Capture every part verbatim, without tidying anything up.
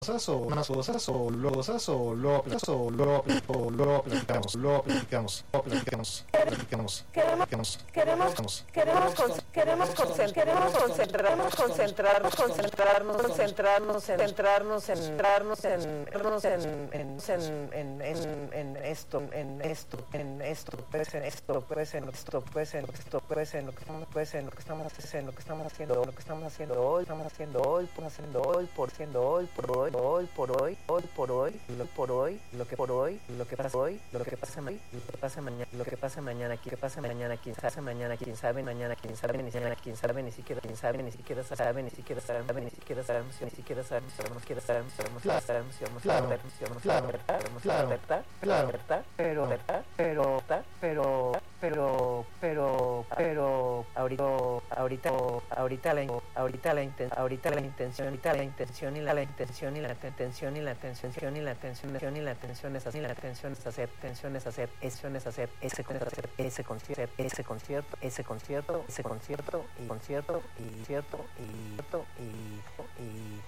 cosas o unas cosas o luego cosas o luego o luego o luego platicamos luego platicamos luego platicamos platicamos queremos queremos queremos queremos queremos concentrarnos concentrarnos concentrarnos concentrarnos en centrarnos en centrarnos en en en en en esto en esto en esto pues en esto pues en esto pues en esto pues en lo que estamos pues en lo que estamos haciendo lo que estamos haciendo lo que estamos haciendo hoy estamos haciendo hoy por haciendo hoy por siendo hoy por hoy hoy por hoy hoy por hoy lo por hoy lo que por hoy lo que pasa hoy lo que pasa mañana lo que pasa mañana lo que pasa mañana quién pasa mañana quién sabe mañana quién sabe mañana quién sabe ni siquiera quién sabe ni siquiera quién sabe ni siquiera sabe ni siquiera sabe ni siquiera sabemos ni siquiera sabemos sabemos que sabemos sabemos sabemos sabemos sabemos sabemos claro verdad claro verdad pero verdad pero pero pero pero pero ahorita ahorita ahorita la ahorita la intención ahorita la intención ahorita la intención y la la intención y la intención y la intención y la intención y la intención es así la intención es hacer tensión es hacer acción es hacer ese hacer ese concierto ese concierto ese concierto ese concierto y concierto y cierto y cierto y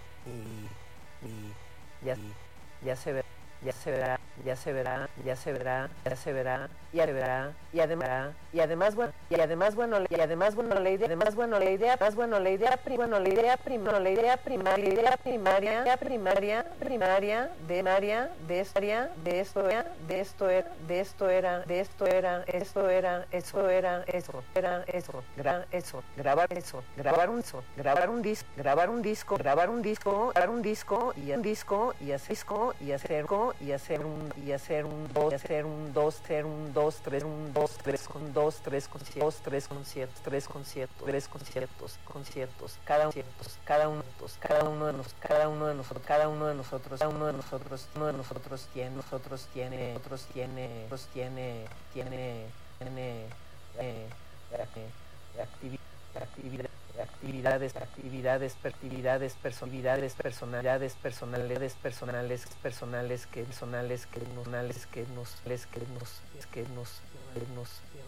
y y ya ya se ve ya se verá, ya se verá, ya se verá, ya se verá, ya se verá, y además, y además bueno, y además bueno, y además bueno la idea, además bueno la idea, más bueno la idea, bueno la idea primaria, la idea primaria, idea primaria, primaria, primaria, de María, de esta área, de esto era, de esto era, de esto era, de esto era, esto era, eso era, eso era, eso, gra, eso, grabar eso, grabar un eso, grabar un disco, grabar un disco, grabar un disco, grabar un disco y un disco y hacer disco y hacer y hacer un y hacer un dos y hacer un dos hacer un dos tres un dos tres con dos tres conciertos tres conciertos tres conciertos tres conciertos conciertos cada conciertos cada uno cada uno de nosotros cada uno de nosotros cada uno de nosotros cada uno de nosotros uno de nosotros tiene nosotros tiene otros tiene otros tiene tiene tiene eh, actividad actividades actividades actividades personalidades personalidades personalidades personales personales que personales que personales que nos les que nos que nos nos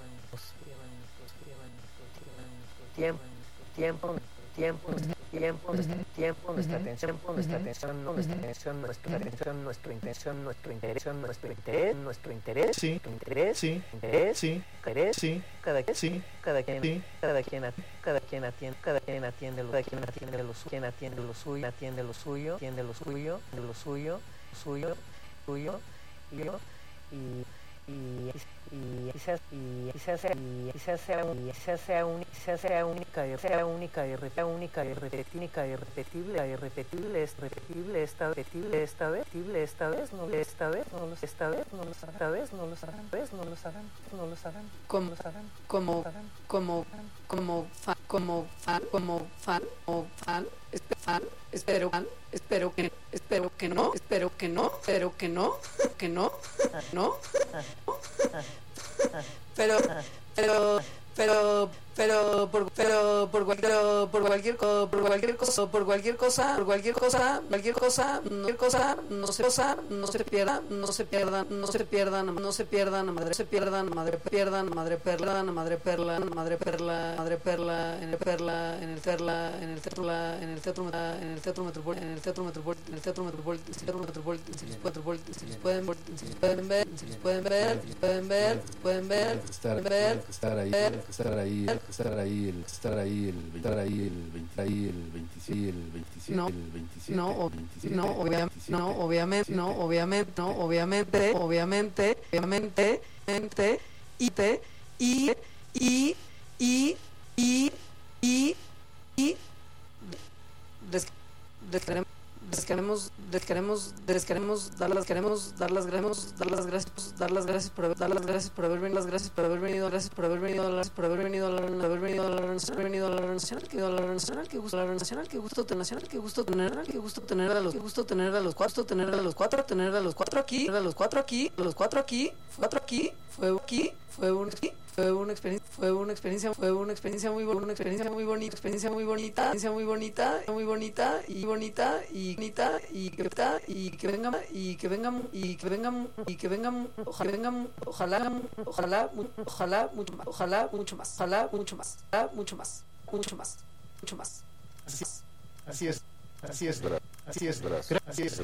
tiempo tiempo tiempo tiempo nuestra tiempo nuestra atención nuestra atención nuestra atención nuestra atención nuestra intención nuestro interés nuestro interés nuestro interés sí interés sí interés sí interés sí cada quien sí cada quien sí cada quien cada quien atiende cada quien atiende lo cada quien atiende lo suyo quien atiende lo suyo atiende lo suyo atiende lo suyo lo suyo suyo suyo y y y y se y se hace y se hace y se hace única se hace única y sea única y repetida única y repetida y repetible y repetible es repetible esta vez repetible esta vez repetible esta vez no esta vez no lo esta vez no lo esta vez no lo sabrán vez no lo sabrán no lo sabrán como como como como fan como fan como fan o fan fan espero fan espero que espero que no espero que no espero que no que no no pero pero pero pero por pero por cualquier por cualquier por cualquier cosa por cualquier cosa por cualquier cosa cualquier cosa cualquier cosa no se cosa no se pierda no se pierdan no se pierdan no se pierdan madre se pierdan madre pierdan madre perla madre perla madre perla madre perla en el perla en el perla en el perla en el teatro en el teatro metropolitano en el teatro metropolitano en el teatro metropolitano en el teatro metropolitano si les pueden si les pueden ver si les pueden ver pueden ver pueden ver pueden ver estar ahí estar ahí estar ahí el estar ahí el estar ahí el veinte ahí el veintiséis el veintisiete no, el veintisiete no, el veintisiete, no, obviamente no obviamente no obviamente no obviamente obviamente obviamente mente y te y y y y y y les queremos les queremos les queremos les queremos dar las queremos dar las queremos dar las gracias dar las gracias por dar las gracias por haber venido las gracias por haber venido gracias por haber venido gracias por haber venido haber venido a la nacional venido a la nacional que a la nacional que gusto la nacional que gusto tener nacional que gusto tener que gusto tener a los que gusto tener a los cuatro tener a los cuatro tener a los cuatro aquí a los cuatro aquí a los cuatro aquí cuatro aquí fue aquí fue un aquí fue una experiencia fue una experiencia fue una experiencia muy buena una experiencia muy bonita experiencia muy bonita experiencia muy bonita muy bonita y bonita y bonita y que está y que vengan y que vengan y que vengan y que vengan ojalá vengan ojalá ojalá ojalá mucho más ojalá mucho más ojalá mucho más ojalá mucho más mucho más mucho más así es así es así es así es, brazo, así es,